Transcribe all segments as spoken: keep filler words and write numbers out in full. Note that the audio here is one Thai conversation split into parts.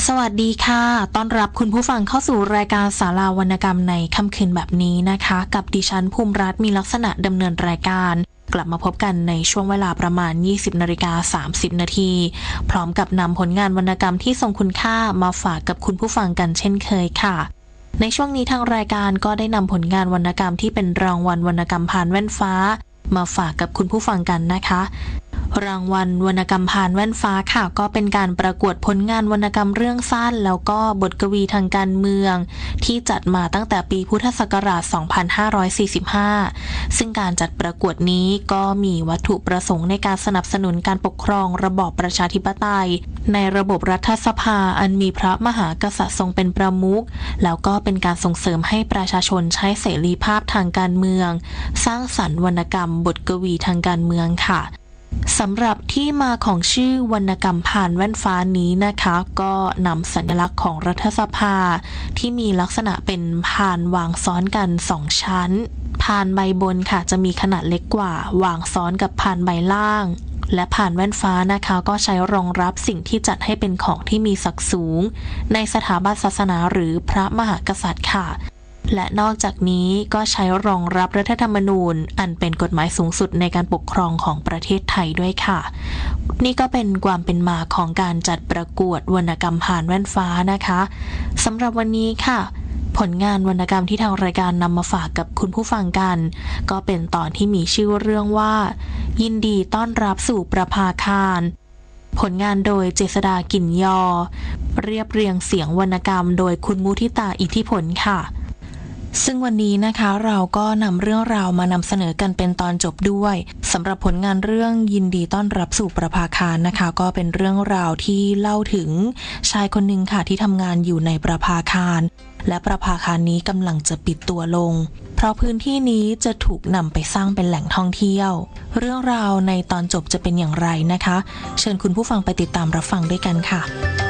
สวัสดีค่ะต้อนรับคุณผู้ฟังเข้าสู่รายการศาลาวรรณกรรมในค่ำคืนแบบนี้นะคะกับดิฉันภูมิรัตน์มีลักษณะดำเนินรายการกลับมาพบกันในช่วงเวลาประมาณ ยี่สิบนาฬิกาสามสิบนาทีพร้อมกับนำผลงานวรรณกรรมที่ทรงคุณค่ามาฝากกับคุณผู้ฟังกันเช่นเคยค่ะในช่วงนี้ทางรายการก็ได้นำผลงานวรรณกรรมที่เป็นรางวัลวรรณกรรมพานแว่นฟ้ามาฝากกับคุณผู้ฟังกันนะคะรางวัลวรรณกรรมพานแว่นฟ้าค่ะก็เป็นการประกวดผลงานวรรณกรรมเรื่องสั้นแล้วก็บทกวีทางการเมืองที่จัดมาตั้งแต่ปีพุทธศักราช สองพันห้าร้อยสี่สิบห้า ซึ่งการจัดประกวดนี้ก็มีวัตถุประสงค์ในการสนับสนุนการปกครองระบอบประชาธิปไตยในระบบรัฐสภาอันมีพระมหากษัตริย์ทรงเป็นประมุขแล้วก็เป็นการส่งเสริมให้ประชาชนใช้เสรีภาพทางการเมืองสร้างสรรค์วรรณกรรมบทกวีทางการเมืองค่ะสำหรับที่มาของชื่อวรรณกรรมพานแว่นฟ้านี้นะคะก็นำสัญลักษณ์ของรัฐสภาที่มีลักษณะเป็นพานวางซ้อนกันสองชั้นพานใบบนค่ะจะมีขนาดเล็กกว่าวางซ้อนกับพานใบล่างและพานแว่นฟ้านะคะก็ใช้รองรับสิ่งที่จัดให้เป็นของที่มีศักดิ์สูงในสถาบันศาสนาหรือพระมหากษัตริย์ค่ะและนอกจากนี้ก็ใช้รองรับรัฐธรรมนูญอันเป็นกฎหมายสูงสุดในการปกครองของประเทศไทยด้วยค่ะนี่ก็เป็นความเป็นมาของการจัดประกวดวรรณกรรมพานแว่นฟ้านะคะสำหรับวันนี้ค่ะผลงานวรรณกรรมที่ทางรายการนำมาฝากกับคุณผู้ฟังกันก็เป็นตอนที่มีชื่อเรื่องว่ายินดีต้อนรับสู่ประภาคารผลงานโดยเจษฎา กลิ่นยอเรียบเรียงเสียงวรรณกรรมโดยคุณมุทิตาอิทธิผลค่ะซึ่งวันนี้นะคะเราก็นำเรื่องราวมานำเสนอกันเป็นตอนจบด้วยสำหรับผลงานเรื่องยินดีต้อนรับสู่ประภาคารนะคะก็เป็นเรื่องราวที่เล่าถึงชายคนหนึ่งค่ะที่ทำงานอยู่ในประภาคารและประภาคารนี้กำลังจะปิดตัวลงเพราะพื้นที่นี้จะถูกนำไปสร้างเป็นแหล่งท่องเที่ยวเรื่องราวในตอนจบจะเป็นอย่างไรนะคะเชิญคุณผู้ฟังไปติดตามรับฟังด้วยกันค่ะ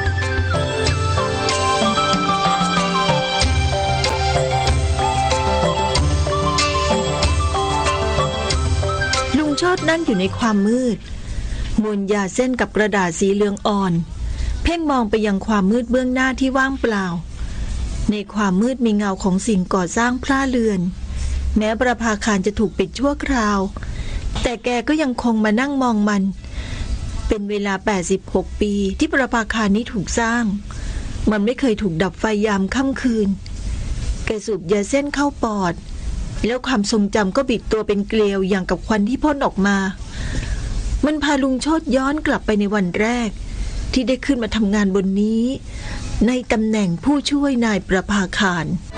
ชอดนั่งอยู่ในความมืดมวนยาเส้นกับกระดาษสีเหลืองอ่อนเพ่งมองไปยังความมืดเบื้องหน้าที่ว่างเปล่าในความมืดมีเงาของสิ่งก่อสร้างพล่าเรือนแม้ประภาคารจะถูกปิดชั่วคราวแต่แกก็ยังคงมานั่งมองมันเป็นเวลาแปดสิบหกปีที่ประภาคารนี้ถูกสร้างมันไม่เคยถูกดับไฟยามค่ำคืนแกสูบยาเส้นเข้าปอดแล้วความทรงจำก็บิดตัวเป็นเกลียวอย่างกับควันที่พ่นออกมามันพาลุงโชติย้อนกลับไปในวันแรกที่ได้ขึ้นมาทำงานบนนี้ในตำแหน่งผู้ช่วยนายประภาคาร